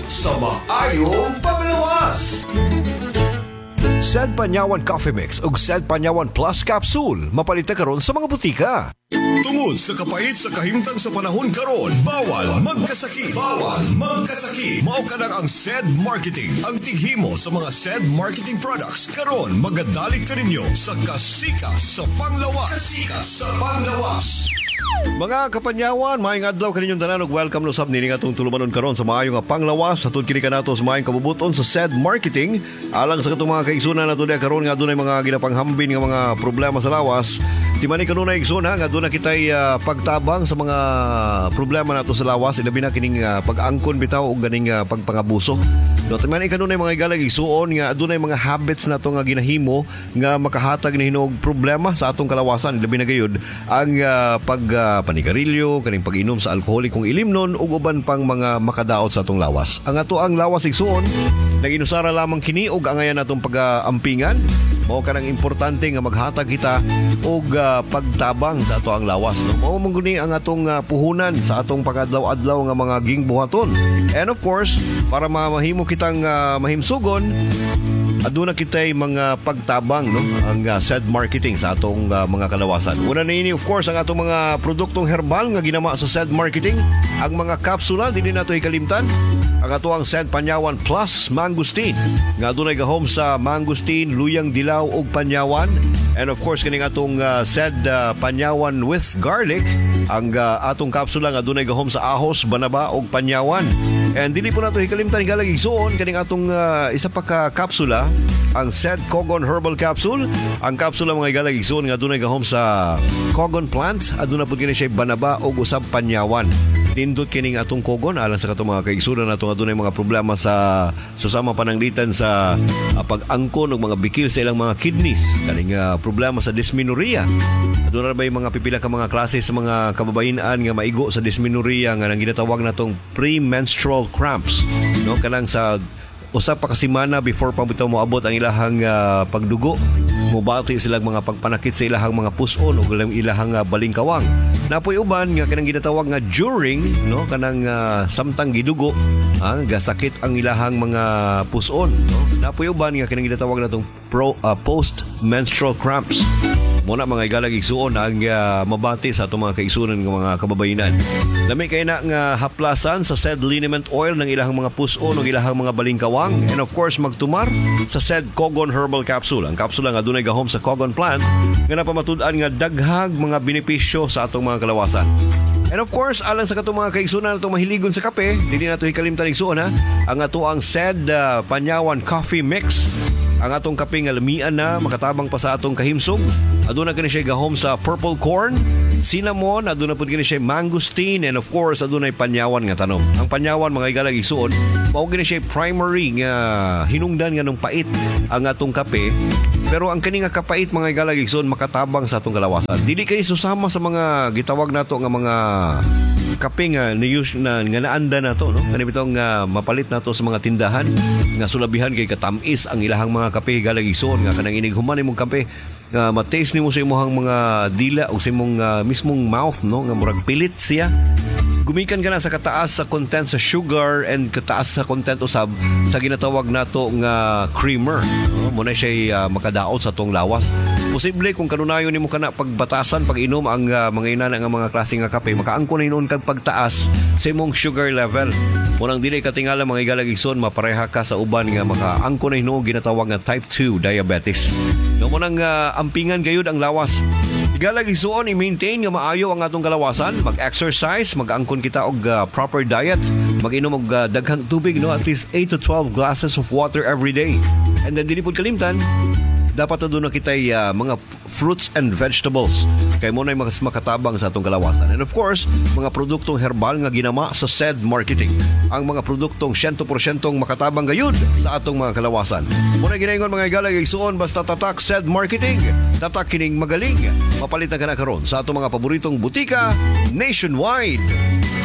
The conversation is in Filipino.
sa maayong paglawas. Sed Panyawan Coffee Mix ug Sed Panyawan Plus Capsule mapalita karon sa mga butika. Tungod sa kapait sa kahimtang sa panahon karon, bawal magkasakit. Mao ka ang SED Marketing, ang tighimo sa mga SED Marketing products. Karon magadalik ka ninyo sa kasika sa panglawas. Mga kapanyawan, maayong adlaw kaninyong tanan ug welcome no sab nini atong tulumanon karon sa maayo nga panglawas. Atud kini kanato sa maayong kabubuton sa SED Marketing alang sa katong mga kaigsunan nato diha karon nga adunay mga ginapanghambin nga mga problema sa lawas. Di man kanunay igsoon nga aduna kitay pagtabang sa mga problema nato sa lawas, ilabi na kining pag-angkon bitaw ug ganing pagpangabuso. No, di man kanunay mga igalag igsuon nga adunay mga habits nato nga ginahimo nga makahatag na hinog problema sa atong kalawasan, ilabi na gayud ang panigarilyo, kaning pag-inom sa alkoholikong ilimnon ug uban pang mga makadaot sa atong lawas. Ang ato ang lawas igsuon naginusara lamang kini ug angayan natong pag-ampingan. Mao kanang importante nga maghatag kita og pagtabang sa ato ang lawas. No? Mao man guni ang atong puhunan sa atong pag-adlaw-adlaw nga mga gingbuhaton. And of course, para mahimo kitang mahimsugon, aduna kitay mga pagtabang no ang SED Marketing sa atong mga kalawasan. Una na ini of course ang atong mga produktong herbal nga ginama sa SED Marketing, ang mga kapsula dili nato ikalimtan. Ang ato ang SED Panyawan Plus Mangosteen nga adunay gahom sa mangosteen, luyang dilaw ug panyawan. And of course kaning atong SED Panyawan with garlic, ang atong kapsula nga adunay gahom sa ahos, banaba ug panyawan. And dili po nato hikalimtan galag igsuon kaning atong isa pa ka kapsula, ang SED Cogon Herbal Capsule. Ang kapsula mga galag igsuon nga adunay gahom sa cogon plant, aduna pud kini siya banaba ug usab panyawan. Tindot kining atong kogon alang sa katong mga kaigsunan natong adunay mga problema sa susama pananglitan sa pag-angkon ug mga bikil sa ilang mga kidneys, kaning problema sa dysmenorrhea. Aduna bay mga pipila ka mga klase sa mga kababayen-an nga maigo sa dysmenorrhea nga nang ginatawag natong premenstrual cramps, no, kanang sa usa pa ka semana before pa bitaw moabot ang ilahang pagdugo, mubati silang mga pagpanakit sa ilahang mga puson o ilahang balingkawang. Napoy uban nga kanang ginatawag nga during, no, kanang samtang gidugo, gasakit ang ilahang mga puson, no. Napoy uban nga kanang ginatawag natong post menstrual cramps. Muna mga igalag igsuon ang mabati sa atong mga kaigsunan ng mga kababayanan. Lami kay na nga haplasan sa SED liniment oil ng ilahang mga puson o ilahang mga balingkawang. And of course magtumar sa SED Cogon Herbal Capsule. Ang kapsula nga dunay gahom sa cogon plant nga napamatud-an nga daghag mga benepisyo sa atong mga kalawasan. And of course, alang sa katong mga kaigsunan natong mahiligon sa kape, dili nato hikalimtan igsuon ang ato ang SED Panyawan Coffee Mix. Ang atong kape nga lamian na makatabang pa sa atong kahimsog. Aduna kini siya gahom sa purple corn, cinnamon, aduna pud kini siya mangosteen, and of course adunay panyawan nga tanom. Ang panyawan mga igalag isuon, mao kini siya primary nga hinungdan nga nung pait ang atong kape. Pero ang kani nga kapait mga igalag isuon makatabang sa atong kalawasan. Dili kay susama sa mga gitawag nato nga mga kape nga nga naanda na to, no? Kani bitong mapalit nato sa mga tindahan nga sulabihan kay katamis ang ilahang mga kape galag isuon nga kanang inig human imong kape ma-taste nimo sa imong mga dila o sa imong mismong mouth, no, nga murag pilit siya. Gumikan ka na sa kataas sa content sa sugar and kataas sa content usab sa ginatawag nato nga creamer, no? Muna siya makadaot sa tong lawas. Posible kung kanunayon nimo kana pagbatasan pag-inom ang mga inana nga mga klase nga kape, makaangkon na hinuon kag pagtaas sa imong sugar level. Munang dili katingala mga igalag igsoon mapareha ka sa uban nga makaangkon na hinuon ginatawag nga type 2 diabetes. No, munang ampingan gayud ang lawas. Igalag igsuon i-maintain nga maayo ang atong kalawasan, mag-exercise, mag-angkon kita og proper diet, mag-inom og daghang tubig, no, at least 8 to 12 glasses of water every day. And then dili pud kalimtan, dapat aduna kitay mga fruits and vegetables kay mo na mas makatabang sa atong kalawasan. And of course, mga produktong herbal nga ginama sa SED Marketing. Ang mga produktong 100% makatabang gayud sa atong mga kalawasan. Muna ginaingon mga igalag igsuon basta tatak SED Marketing. Tatak kining magaling. Mapalit na ka na karon sa atong mga paboritong butika nationwide.